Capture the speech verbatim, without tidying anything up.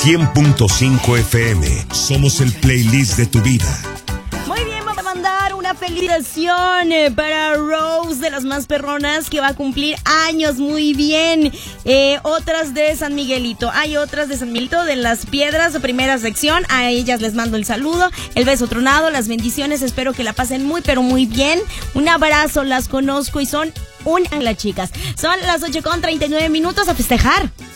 cien punto cinco F M. Somos el playlist de tu vida. Muy bien, vamos a mandar una felicitación para Rose de las más perronas, que va a cumplir años. Muy bien. Eh, otras de San Miguelito. Hay otras de San Miguelito, de Las Piedras, de primera sección. A ellas les mando el saludo, el beso tronado, las bendiciones. Espero que la pasen muy, pero muy bien. Un abrazo, las conozco y son un las chicas. Son las ocho con treinta y nueve minutos. A festejar.